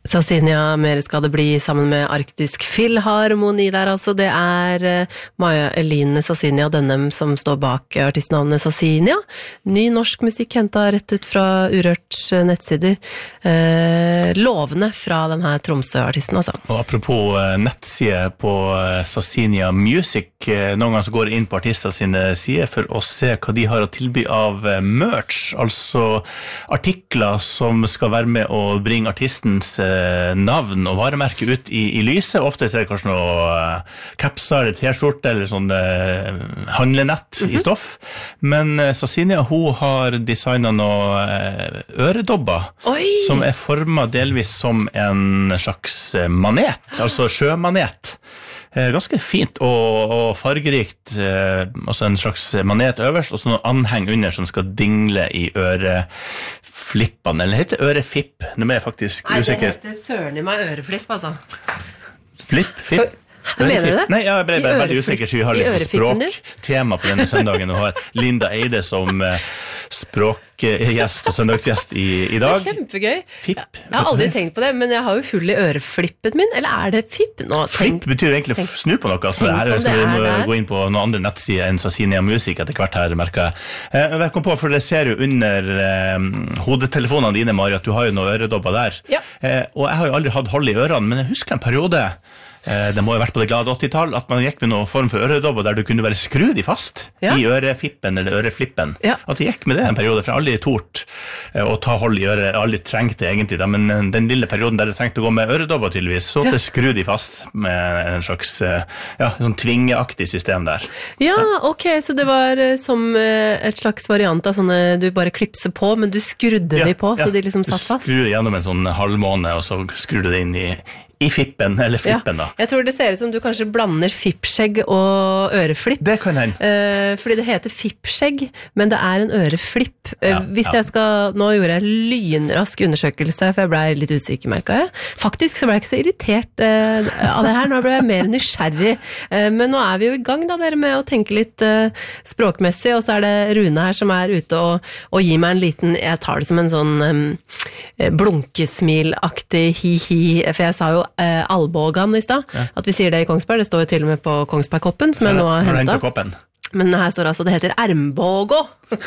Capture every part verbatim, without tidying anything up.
Sasinia, mer skal det bli sammen med Arktisk Filharmoni der, altså. Det er uh, Maja Eline Sasinia Dønnem som står bak artistnavnet Sasinia. Ny norsk musikk hentet rett ut fra Urørt nettsider. Uh, lovende fra denne Tromsø-artisten, altså. Og apropos uh, nettside på uh, Sasinia Music, uh, noen ganger så går jeg inn på artister sine sider for å se hva de har å tilby av uh, merch, altså artikler som skal være med å bringe artistens uh, navn og varemerke ut i, i lyset. Ofte er det kanskje noe uh, kapser eller t-skjorte eller sånn uh, handlenett mm-hmm. i stoff. Men uh, Sasinia, hun har designet noe uh, øredobber Oi. Som er formet delvis som en slags manet, altså sjømanet. Ganske fint og, og fargerikt, altså en slags manet øverst, og så noen anheng under som skal dingle i øreflippene. Eller heter ørefipp? Det er jeg faktisk usikker. Nei, det heter søren i meg øreflipp, altså. Flipp, fipp? Skal... Mener du det? Nei, jeg ble bare veldig usikker, så vi har litt språktema på denne søndagen, og har Linda Eide som språkgjest og søndagsgjest i, i dag. Det er kjempegøy. Fipp. Jeg har aldri tenkt på det, men jeg har jo full i øreflippen min, eller er det fipp? Nå, tenk, Flipp betyr egentlig tenk, snu på noe, så det her skal vi må gå inn på noen andre nettsider enn Sasinia Music etter hvert her, merker jeg. Eh, velkommen på, for det ser jo under eh, hodetelefonene dine, Maria, at du har jo noen øredobber der. Ja. Eh, og jeg har jo aldri hatt hold i ørene, men jeg husker en periode det må jo ha vært på det glade åttitall at man gikk med noen form for øredobber der du kunne være skrudd i fast ja. I ørefippen eller øreflippen. Ja. At jeg gikk med det en periode, for jeg aldri tort å ta hold i øret, jeg aldri trengte egentlig det, men den lille perioden der jeg trengte å gå med øredobber tydeligvis, så at det skrudd i fast med en slags ja, sånn tvingeaktig system der. Ja, ok, så det var som et slags variant av sånne du bare klipser på, men du skrudde ja, de på, så ja. De liksom satt fast. Du skrur gjennom en sånn halvmåne, og så skrur du det inn i I fippen, eller flippen ja, da. Jeg tror det ser ut som du kanskje blander fippskjegg og øreflipp. Det kan hende. Eh, fordi det heter fippskjegg, men det er en øreflipp. Eh, ja, hvis ja. Jeg skal, nå gjorde jeg lynrask undersøkelse, for jeg ble litt usikker, merket jeg. Faktisk så ble jeg ikke så irritert eh, av det her, nå ble jeg mer nysgjerrig. Eh, men nå er vi jo i gang da, dere, med å tenke litt eh, språkmessig, og så er det Rune her som er ute og, og gir meg en liten, jeg tar det som en sånn eh, blunkesmilaktig hi-hi, for jeg sa jo Eh, albågan i sted, ja. At vi sier det i Kongsberg, det står jo til og med på Kongsbergkoppen som jeg nå har hentet. Men her står altså, det heter ermbågå.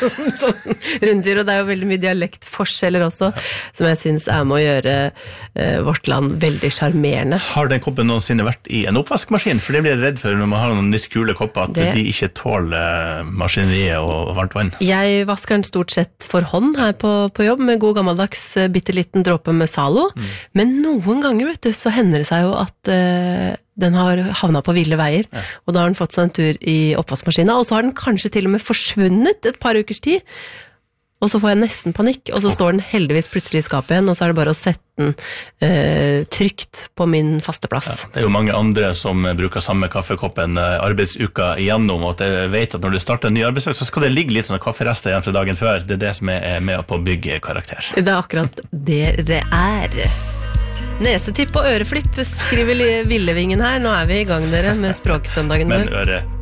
Rune sier, og det er jo veldig mye dialektforskjeller også, ja. Som jeg synes er med å gjøre eh, vårt land veldig charmerende. Har den koppen noensinne vært i en oppvaskmaskin? For det blir jeg redd for når man har noen nytt kule kopper, at det... de ikke tåler maskineriet og varmt vann. Jeg vasker den stort sett for hånd her på, på jobb, med god gammeldags bitteliten dråpe med Zalo. Mm. Men noen ganger, vet du, så hender det seg jo at eh, den har havnet på ville veier, ja. Og da har den fått seg en tur i oppvaskmaskinen, og så har den kanskje til og med forsvunnet et par ukers tid, og så får jeg nesten panikk, og så oh. står den heldigvis plutselig i skapet igjen, og så er det bare å sette den eh, trygt på min faste plass. Ja, det er jo mange andre som bruker samme kaffekoppen arbeidsuka igjennom, og jeg vet at når du starter en ny arbeidsdag, så skal det ligge litt sånne kafferester igjen fra dagen før. Det er det som er med på å bygge karakter. Det er akkurat det det er. Nesetipp og øreflipp, skriver Villevingen her. Nå er vi i gang, dere, med språksøndagen vår. Men øre